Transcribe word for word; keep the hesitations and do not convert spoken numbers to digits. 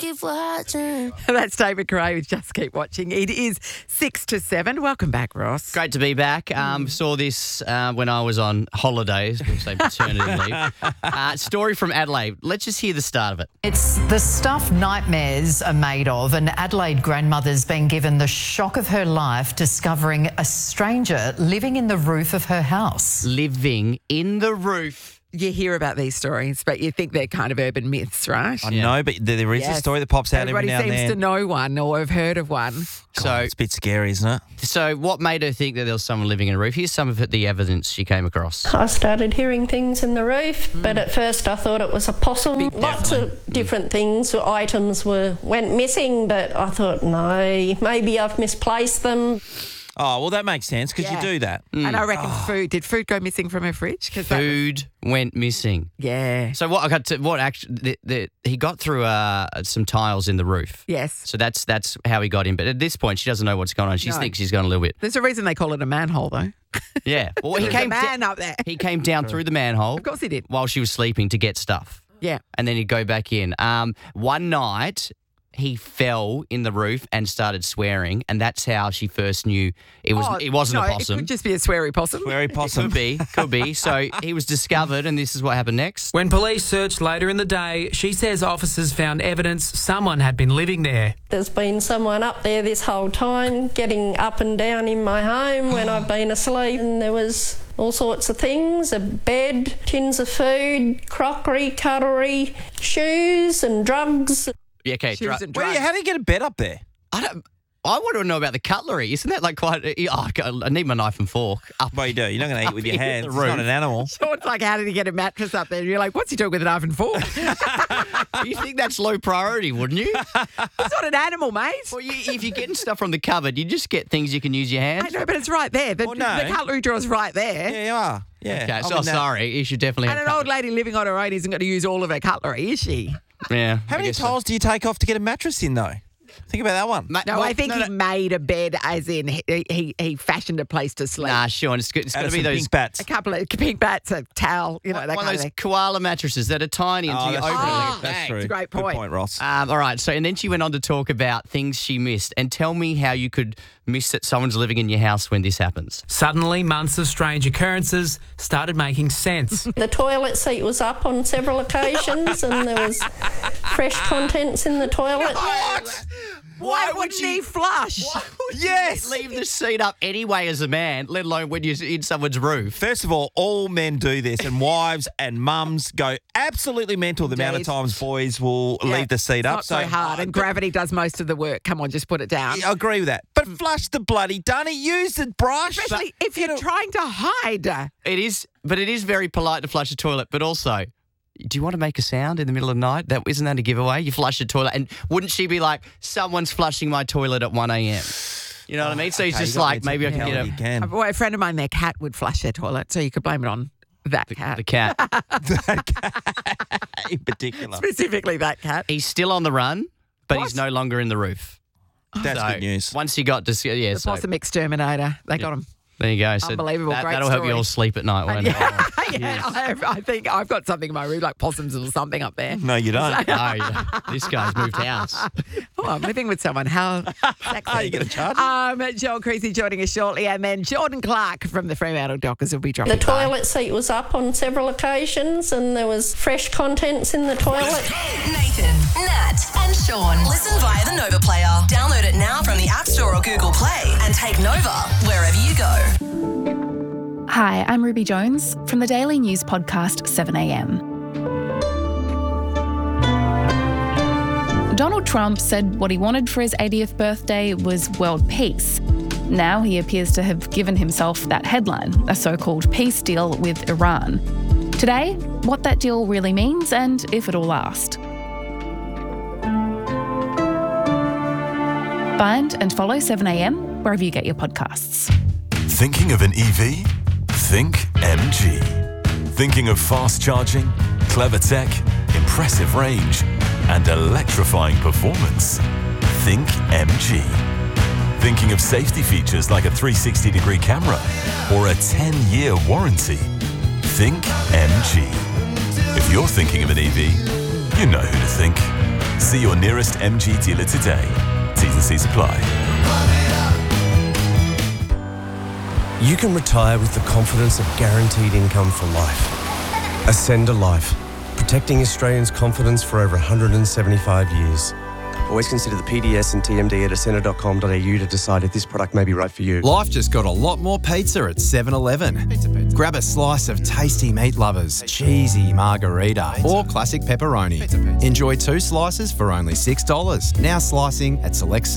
keep watching. That's David Gray with Just Keep Watching. It is six to seven. Welcome back, Ross. Great to be back. Um, saw this uh, when I was on holidays, we'll say paternity leave. Uh, story from Adelaide. Let's just hear the start of it. It's the stuff nightmares are made of. An Adelaide grandmother's been given the shock of her life discovering a stranger living in the roof of her house. Living in the roof. You hear about these stories, but you think they're kind of urban myths, right? I know, but there is Yes. a story that pops out Everybody every now and seems then. to know one or have heard of one. God, So, it's a bit scary, isn't it? so what made her think that there was someone living in a roof? Here's some of it, the evidence she came across. I started hearing things in the roof, but at first I thought it was a possum. Lots of different things, items were went missing, but I thought, no, maybe I've misplaced them. Oh, well, that makes sense because Yeah. you do that. And I reckon food. Did food go missing from her fridge? 'Cause that was- Food went missing. yeah. So what I got to, what actually the, the, he got through uh, some tiles in the roof. Yes. So that's that's how he got in. But at this point, she doesn't know what's going on. She No. thinks she's gone a little bit. There's a reason they call it a manhole, though. Yeah. Well, he There's came a man up there. he came down through the manhole. Of course he did. While she was sleeping to get stuff. Yeah. And then he'd go back in. Um, one night, he fell in the roof and started swearing, and that's how she first knew it was. Oh, it wasn't no, a possum. It could just be a sweary possum. Sweary possum. Could be, could be. So he was discovered, and this is what happened next. When police searched later in the day, she says officers found evidence someone had been living there. There's been someone up there this whole time, getting up and down in my home when I've been asleep, and there was all sorts of things, a bed, tins of food, crockery, cutlery, shoes and drugs. Yeah, okay. Shoes dra- and Where, drugs. how do you get a bed up there? I don't. I want to know about the cutlery. Isn't that like quite? Oh, I need my knife and fork. Up. Well, you do. You're not going to eat with your Up in hands. the It's not roof. an animal. So it's like, how did he get a mattress up there? And you're like, what's he doing with a knife and fork? It's You think that's low priority, wouldn't you? not an animal, mate. Well, you, if you're getting stuff from the cupboard, you just get things you can use your I hands. know, but it's right there. The, Well, no. the cutlery drawer's right there. Yeah, you are. Yeah. Okay, I so mean, that- sorry. You should definitely And have an old cutlery. lady living on her own isn't going to use all of her cutlery, is she? Yeah. How I many guess so. tiles do you take off to get a mattress in, though? Think about that one. Ma- No, well, I think no, he no. made a bed as in he, he, he fashioned a place to sleep. Nah, Sean, it's, good- it's Out got of to be some those pink bats. A couple of pink bats, a towel, you know, one, that one kind of of those thing. koala mattresses that are tiny until Oh, you that's open true. it. Ah, That's it's true. a great Good point. point, Ross. Um, all right. So, and then she went on to talk about things she missed, and tell me how you could miss that someone's living in your house when this happens. Suddenly, months of strange occurrences started making sense. The toilet seat was up on several occasions and there was fresh contents in the toilet. Why wouldn't he flush? Yes. Leave the seat up anyway as a man, let alone when you're in someone's roof. First of all, all men do this, and wives and mums go absolutely mental the amount of Indeed. times boys will Yeah, leave the seat it's up. Not so hard, and gravity does most of the work. Come on, just put it down. I agree with that. But flush the bloody dunny. Use the brush. Especially But, if you're you know, trying to hide. It is, but it is very polite to flush a toilet, but also, do you want to make a sound in the middle of the night? That isn't that a giveaway? You flush a toilet, and wouldn't she be like, someone's flushing my toilet at one a.m.? You know what I mean? So he's okay, just you got like, me maybe I can get technicality a, again. Well, a friend of mine, their cat would flush their toilet, so you could blame it on that cat. the cat. In particular. Specifically that cat. He's still on the run, but he's What? no longer in the roof. That's So good news. Once you got to, yeah, The so possum exterminator. They got him. there you go. So Unbelievable, That, great that'll help you story. all sleep at night, won't it? Yeah, yeah, I, have, I think I've got something in my room, like possums or something up there. No, you don't. No, yeah. This guy's moved house. Oh, I'm living with someone. How sexy. Are you going to charge? Um, Joel Creasy joining us shortly, and then Jordan Clark from the Fremantle Dockers will be dropping The by. toilet seat was up on several occasions and there was fresh contents in the toilet. Nathan, Nat, and Sean. Listen via the Nova player. Download it now from the App Store or Google Play and take Nova wherever you go. Hi, I'm Ruby Jones from the daily news podcast seven a m. Donald Trump said what he wanted for his eightieth birthday was world peace. Now he appears to have given himself that headline, a so-called peace deal with Iran. Today, what that deal really means and if it'll last. Find and follow seven a m wherever you get your podcasts. Thinking of an E V? Think M G. Thinking of fast charging, clever tech, impressive range, and electrifying performance? Think M G. Thinking of safety features like a three sixty degree camera or a ten year warranty? Think M G. If you're thinking of an E V, you know who to think. See your nearest M G dealer today. T's and C's apply. You can retire with the confidence of guaranteed income for life. Ascend a Life, protecting Australians' confidence for over one hundred seventy-five years. Always consider the P D S and T M D at ascender dot com dot a u to decide if this product may be right for you. Life just got a lot more pizza at seven eleven. Pizza, pizza. Grab a slice of tasty meat lovers, cheesy margarita, pizza. Or classic pepperoni. Pizza, pizza. Enjoy two slices for only six dollars. Now slicing at select